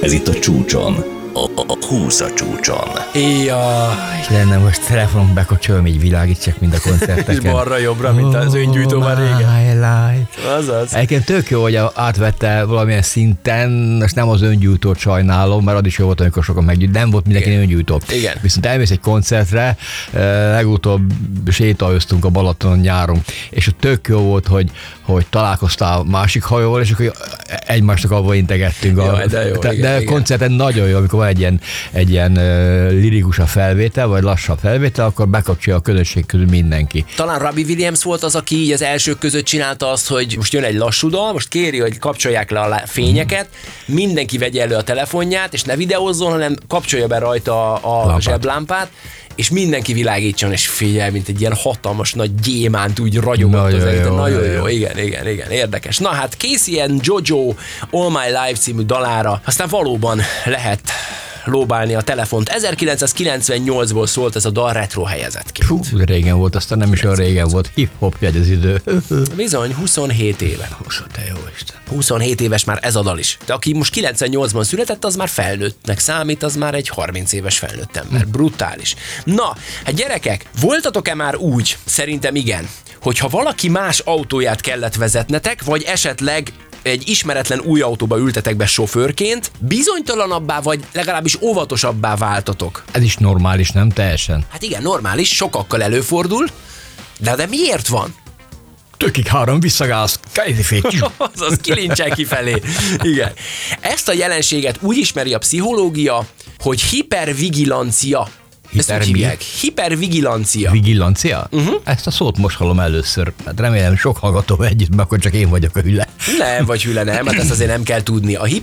Ez itt a Csúcson. A 20 a Csúcson. Jaj. Lenne most telefonon bekapcsolom, így világítsak mind a koncerteken. És balra-jobbra, mint az öngyújtó már régen. Azaz. Egyébként tök jó, hogy átvette valamilyen szinten, most nem az öngyújtót sajnálom, mert az is jó volt, amikor sokan meggyújt, nem volt mindenki öngyújtó. Igen. Viszont elmész egy koncertre, legutóbb sétaöztünk a Balatonon nyáron, és ott tök jó volt, hogy találkoztál másik hajóval, és akkor egymásnak abban integettünk. Jaj, de jó, de igen. koncerten nagyon jó, amikor van egy ilyen lirikusabb felvétel, vagy lassabb felvétel, akkor bekapcsolja a közösség közül mindenki. Talán Robbie Williams volt az, aki így az elsők között csinálta azt, hogy most jön egy lassú dal, most kéri, hogy kapcsolják le a fényeket, mindenki vegye elő a telefonját, és ne videózzon, hanem kapcsolja be rajta a zseblámpát, és mindenki világítson, és figyelj, mint egy ilyen hatalmas nagy gyémánt úgy ragyogott nagyon az egész. jó, Nagyon jó, igen, érdekes. Na hát Casey and Jojo All My Life című dalára, aztán valóban lehet lóbálni a telefont. 1998-ból szólt ez a dal retro helyezetként. Hú, régen volt, aztán nem is olyan régen volt. Hip-hop jegy az idő. Bizony, 27 éve. Te jó Isten. 27 éves már ez a dal is. De aki most 98-ban született, az már felnőttnek számít, az már egy 30 éves felnőtt ember. Brutális. Na, hát gyerekek, voltatok-e már úgy, szerintem igen, hogyha valaki más autóját kellett vezetnetek, vagy esetleg egy ismeretlen új autóba ültetek be sofőrként, bizonytalanabbá vagy legalábbis óvatosabbá váltatok. Ez is normális, nem teljesen? Hát igen, normális, sokakkal előfordul, de miért van? Tökig 3 visszagáz, Azaz kilincsel kifelé. Igen. Ezt a jelenséget úgy ismeri a pszichológia, hogy hipervigilancia. Ezt úgy hívják. Hipervigilancia. Vigilancia? Ezt a szót most hallom először. Hát remélem sok hallgató együtt, mert akkor csak én vagyok a hüle. Nem vagy hüle, nem, hát ezt azért nem kell tudni. A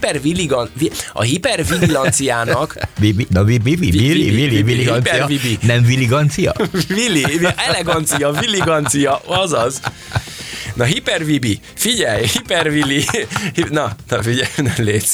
hipervigilanciának... Viligancia? Nem viligancia? Elegancia, viligancia, azaz. Na, hipervibi, figyelj, hipervili, na figyelj, léci.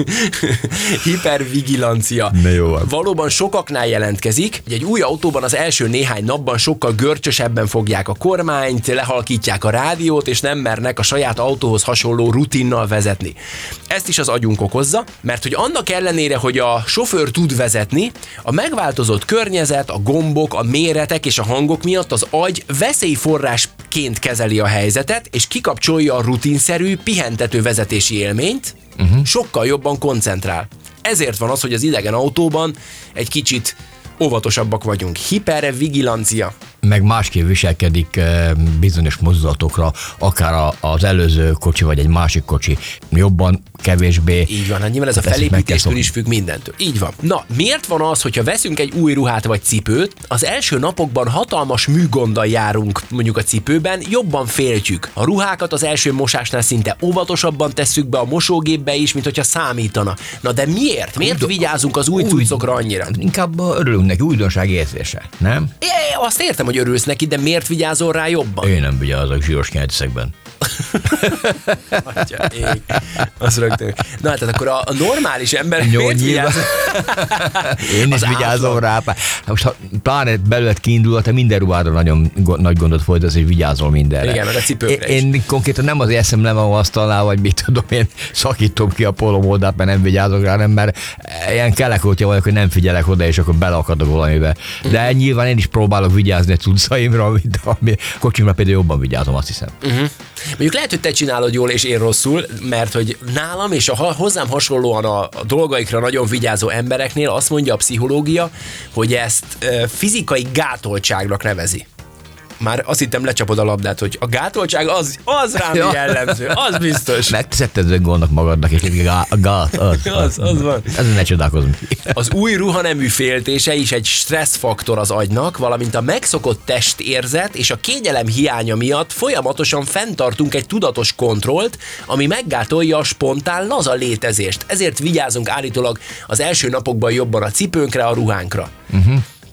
Hipervigilancia. Valóban sokaknál jelentkezik, hogy egy új autóban az első néhány napban sokkal görcsösebben fogják a kormányt, lehalkítják a rádiót, és nem mernek a saját autóhoz hasonló rutinnal vezetni. Ezt is az agyunk okozza, mert hogy annak ellenére, hogy a sofőr tud vezetni, a megváltozott környezet, a gombok, a méretek és a hangok miatt az agy veszélyforrásként kezeli a helyzetet, és kikapcsolja a rutinszerű, pihentető vezetési élményt, sokkal jobban koncentrál. Ezért van az, hogy az idegen autóban egy kicsit óvatosabbak vagyunk. Hipervigilancia. Meg másképp viselkedik bizonyos mozdulatokra, akár az előző kocsi, vagy egy másik kocsi. Jobban, kevésbé. Így van, hát nyilván ez a felépítéstől is függ mindentől. Így van. Na, miért van az, hogyha veszünk egy új ruhát vagy cipőt, az első napokban hatalmas műgonddal járunk mondjuk a cipőben, jobban féltjük. A ruhákat az első mosásnál szinte óvatosabban tesszük be a mosógépbe is, mint hogyha számítana. Na de miért? Miért vigyázunk az új cuccokra annyira? Inkább örülünk neki, újdonság érzése, nem? Azt értem, hogy örülsz neki, de miért vigyázol rá jobban? Én nem vigyázok zsíros nyelciszekben. Atya, ég. Azt rögtön. Na, tehát akkor a normális ember miért vigyáz? Én is vigyázom rá. Most ha pláne belőled kiindul, te minden ruhádra nagyon nagy gondot folytasz, és vigyázol mindenre. Igen, meg a cipőkre is. Én konkrétan nem azért eszem le a asztalnál, vagy mit tudom, én szakítom ki a pólómoldát, mert nem vigyázok rá, nem, mert ilyen kelekótja vagyok, hogy nem figyelek oda, és akkor belakadok valamibe. De nyilván én is próbálok vigyázni a cuccaimra, ami kocsimra például jobban vigyázom, azt hiszem. Mondjuk lehet, hogy te csinálod jól, és én rosszul, mert hogy nálam és a hozzám hasonlóan a dolgaikra nagyon vigyázó embereknél azt mondja a pszichológia, hogy ezt fizikai gátoltságnak nevezi. Már azt hittem lecsapod a labdát, hogy a gátoltság az rám jellemző, az biztos. Megtetted gondnak magadnak, és a gát, az van. Ezen ne csodálkozom. Az új ruhanemű féltése is egy stresszfaktor az agynak, valamint a megszokott testérzet és a kényelem hiánya miatt folyamatosan fenntartunk egy tudatos kontrollt, ami meggátolja a spontán laza létezést. Ezért vigyázunk állítólag az első napokban jobban a cipőnkre, a ruhánkra.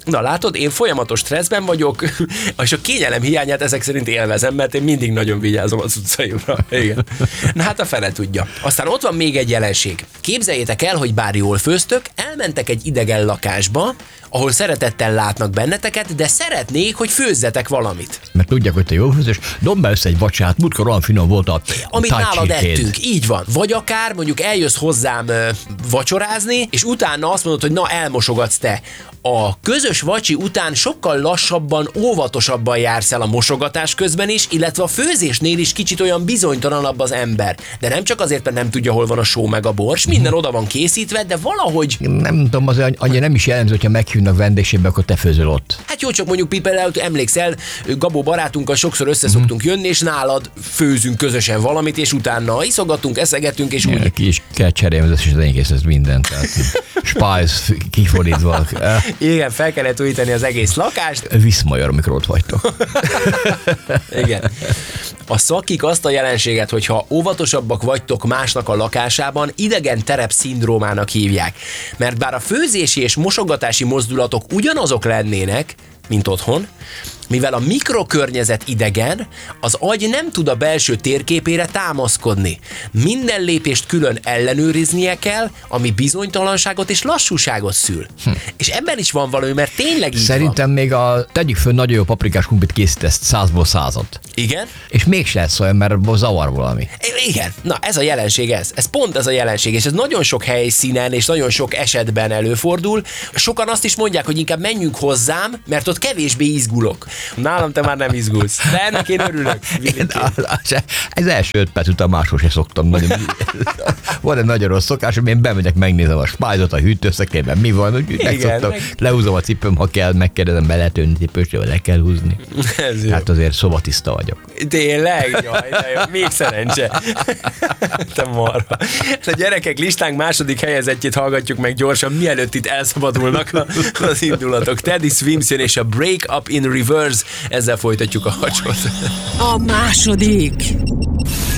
Na látod, én folyamatos stresszben vagyok, és a kényelem hiányát ezek szerint élvezem, mert én mindig nagyon vigyázom az utcaimra. Igen. Na hát a fele tudja. Aztán ott van még egy jelenség. Képzeljétek el, hogy bár jól főztök, elmentek egy idegen lakásba, ahol szeretettel látnak benneteket, de szeretnék, hogy főzzetek valamit. Mert tudják, hogy te jó főzés, dobd be össze egy vacsát, múltkor olyan finom volt a amit nálad ettünk, így van. Vagy akár mondjuk eljössz hozzám vacsorázni, és utána azt mondod, hogy na elmosogatsz te. A közös vacsi után sokkal lassabban, óvatosabban jársz el a mosogatás közben is, illetve a főzésnél is kicsit olyan bizonytalanabb az ember. De nem csak azért, mert nem tudja, hol van a só meg a bors, minden oda van készítve, de valahogy... Nem tudom, azért annyira nem is jellemző, hogyha meghívnak vendégségbe, akkor te főzöl ott. Hát jó, csak mondjuk például emlékszel, Gabó barátunkkal sokszor összeszoktunk jönni, és nálad főzünk közösen valamit, és utána iszogatunk, eszegetünk, és úgy... Ki is kell cserélni, és az enyém ez mindent. Spice kifordítva. Igen, fel kellett újítani az egész lakást. Viszmajor, amikor ott vagytok. Igen. A szakik azt a jelenséget, hogyha óvatosabbak vagytok másnak a lakásában, idegen terep szindrómának hívják. Mert bár a főzési és mosogatási mozdulatok ugyanazok lennének, mint otthon, mivel a mikrokörnyezet idegen, az agy nem tud a belső térképére támaszkodni. Minden lépést külön ellenőriznie kell, ami bizonytalanságot és lassúságot szül. És ebben is van valami, mert tényleg így Szerintem van. még tegyük föl, nagyon jó paprikás krumplit készítesz 100-ból 100-at. Igen? És mégse lesz olyan, mert zavar valami. Igen, na ez a jelenség ez. Ez pont ez a jelenség, és ez nagyon sok helyszínen és nagyon sok esetben előfordul. Sokan azt is mondják, hogy inkább menjünk hozzám, mert ott kevésbé izgulok. Nálam te már nem izgulsz. De ennek én örülök. Ez első 5 perc után máshol se szoktam. Van egy nagyon rossz szokás, hogy én bemegyek, megnézem a spájzot a hűtőszekrényben, mi van, úgy megszoktam, lehúzom a cipőm, ha kell, megkérdezem, be lehet önni cipősről, le kell húzni. Hát azért szobatiszta vagyok. Tényleg? Jaj, de jó. Még szerencse. Te marha. A gyerekek listánk második helyezettjét hallgatjuk meg gyorsan, mielőtt itt elszabadulnak az indulatok. Teddy Swims jön és a Break Up in Reverse. Ezzel folytatjuk a hacsot. A második.